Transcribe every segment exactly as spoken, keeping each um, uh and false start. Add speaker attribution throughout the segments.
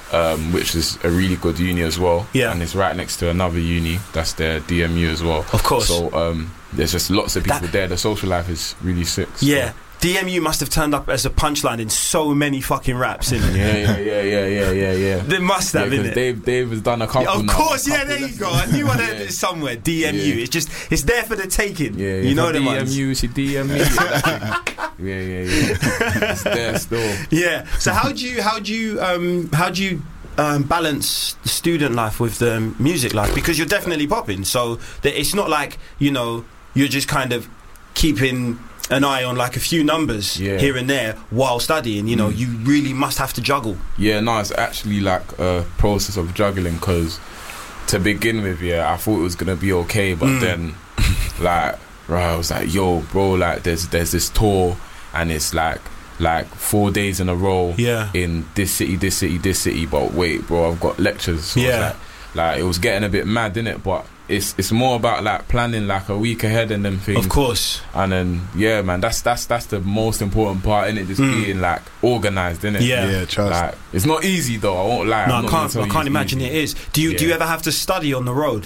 Speaker 1: um, which is a really good uni as well.
Speaker 2: Yeah.
Speaker 1: And it's right next to another uni, that's the D M U as well.
Speaker 2: Of course.
Speaker 1: So um, there's just lots of people
Speaker 2: That-
Speaker 1: there. The social life is really sick. So.
Speaker 2: Yeah. D M U must have turned up as a punchline in so many fucking raps, innit?
Speaker 1: Yeah, yeah, yeah, yeah, yeah, yeah, yeah.
Speaker 2: They must have,
Speaker 1: Yeah,
Speaker 2: innit?
Speaker 1: because Dave, Dave has done a couple.
Speaker 2: Of
Speaker 1: now,
Speaker 2: course,
Speaker 1: a
Speaker 2: yeah,
Speaker 1: couple
Speaker 2: there you
Speaker 1: left.
Speaker 2: go. I knew I heard
Speaker 1: Yeah.
Speaker 2: it somewhere. D M U.
Speaker 1: Yeah.
Speaker 2: It's just, it's there for the taking.
Speaker 1: Yeah, yeah.
Speaker 2: You know the
Speaker 1: D M
Speaker 2: ones.
Speaker 1: U, she D M me. Yeah, yeah, yeah. It's there still.
Speaker 2: Yeah. So how do you, how do you, um, how do you um, balance the student life with the music life? Because you're definitely popping. So that it's not like, you know, you're just kind of keeping an eye on like a few numbers
Speaker 1: Yeah.
Speaker 2: here and there while studying. You know,
Speaker 1: Mm.
Speaker 2: you really must have to juggle.
Speaker 1: Yeah, no, it's actually like a process of juggling because to begin with, yeah, I thought it was gonna be okay, but
Speaker 2: Mm.
Speaker 1: then, like, right, I was like, yo, bro, like, there's there's this tour, and it's like like four days in a row
Speaker 2: Yeah.
Speaker 1: in this city, this city, this city. But wait, bro, I've got lectures. So
Speaker 2: Yeah.
Speaker 1: it's like, like it was getting a bit mad, innit? But it's it's more about like planning like a week ahead and them things.
Speaker 2: Of course.
Speaker 1: And then yeah, man, that's that's that's the most important part, innit? Just
Speaker 2: Mm.
Speaker 1: being like organised, innit?
Speaker 2: Yeah.
Speaker 3: Yeah, trust.
Speaker 1: Like, it's not easy though. I won't lie.
Speaker 2: No,
Speaker 1: I'm
Speaker 2: I
Speaker 1: not gonna
Speaker 2: can't.
Speaker 1: tell
Speaker 2: I
Speaker 1: you
Speaker 2: can't
Speaker 1: it's
Speaker 2: imagine
Speaker 1: easy.
Speaker 2: it is. Do you do you
Speaker 1: Yeah.
Speaker 2: ever have to study on the road?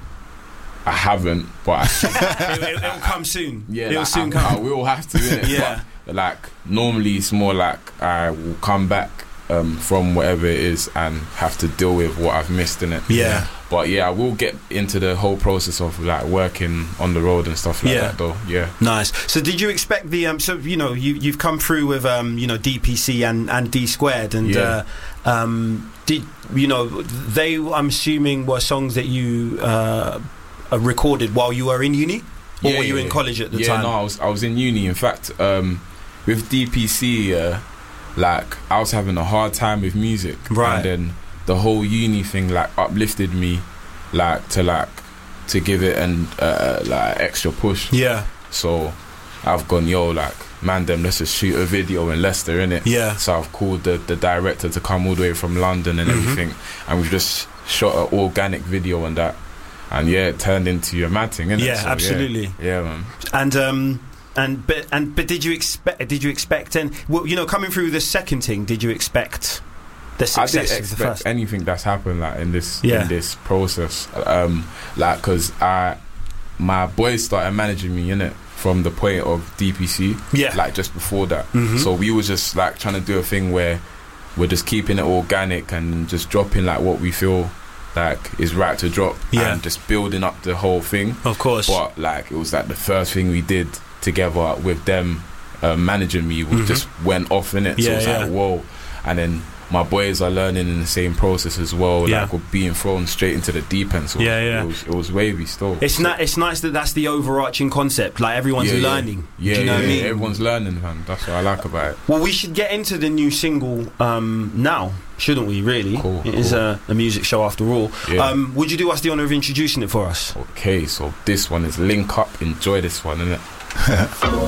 Speaker 1: I haven't, but I,
Speaker 2: it, it, it'll come soon.
Speaker 1: yeah,
Speaker 2: it'll
Speaker 1: like,
Speaker 2: soon
Speaker 1: I, I
Speaker 2: come.
Speaker 1: will have to. Innit?
Speaker 2: Yeah.
Speaker 1: But, like normally, it's more like I will come back um, from whatever it is and have to deal with what I've missed in it.
Speaker 2: Yeah.
Speaker 1: But yeah, I will get into the whole process of like working on the road and stuff like
Speaker 2: Yeah.
Speaker 1: that, though. Yeah.
Speaker 2: Nice. So, did you expect the? Um, so you know, you you've come through with um, you know, D P C and and D squared, and
Speaker 1: Yeah.
Speaker 2: uh, um, did you know they? I'm assuming were songs that you uh, uh, recorded while you were in uni, or
Speaker 1: Yeah,
Speaker 2: were you
Speaker 1: yeah,
Speaker 2: in
Speaker 1: yeah.
Speaker 2: college at the
Speaker 1: yeah,
Speaker 2: time?
Speaker 1: no, I was I was in uni. In fact, um, with D P C, uh, like I was having a hard time with music,
Speaker 2: Right.
Speaker 1: And then the whole uni thing like uplifted me, like to like to give it an uh, like extra push.
Speaker 2: Yeah.
Speaker 1: So I've gone, yo, like man, them let's just shoot a video in Leicester, innit?
Speaker 2: Yeah.
Speaker 1: So I've called the the director to come all the way from London and
Speaker 2: Mhm.
Speaker 1: everything, and we've just shot an organic video on that. And yeah, it turned into a mad thing, innit?
Speaker 2: Yeah,
Speaker 1: So,
Speaker 2: absolutely.
Speaker 1: Yeah, man.
Speaker 2: And um, and but and but did you expect? Did you expect? And well, you know, coming through the second thing, did you expect the
Speaker 1: I
Speaker 2: success
Speaker 1: didn't
Speaker 2: of the
Speaker 1: expect
Speaker 2: first?
Speaker 1: anything that's happened like in this
Speaker 2: Yeah.
Speaker 1: in this process, um, like because I my boys started managing me in it from the point of D P C,
Speaker 2: Yeah.
Speaker 1: like just before that.
Speaker 2: Mhm.
Speaker 1: So we was just like trying to do a thing where we're just keeping it organic and just dropping like what we feel like is right to drop,
Speaker 2: Yeah.
Speaker 1: and just building up the whole thing.
Speaker 2: Of course.
Speaker 1: But like it was like the first thing we did together with them uh, managing me was
Speaker 2: Mhm.
Speaker 1: just went off in it. So
Speaker 2: Yeah,
Speaker 1: it's
Speaker 2: yeah.
Speaker 1: like whoa, and then my boys are learning in the same process as well.
Speaker 2: Yeah.
Speaker 1: Like we're being thrown straight into the deep end. So
Speaker 2: Yeah, yeah.
Speaker 1: It was, it was wavy still.
Speaker 2: It's
Speaker 1: So-
Speaker 2: na- It's nice that that's the overarching concept. Like everyone's
Speaker 1: Yeah, yeah.
Speaker 2: learning.
Speaker 1: Yeah,
Speaker 2: Do you know
Speaker 1: yeah,
Speaker 2: what I mean?
Speaker 1: yeah. Everyone's learning, man. That's what I like about it.
Speaker 2: Well, we should get into the new single um, now, shouldn't we? Really,
Speaker 1: Cool,
Speaker 2: it is
Speaker 1: cool.
Speaker 2: a, a music show after all.
Speaker 1: Yeah.
Speaker 2: Um, would you do us the honour of introducing it for us?
Speaker 1: Okay, so this one is Link Up. Enjoy this one, innit?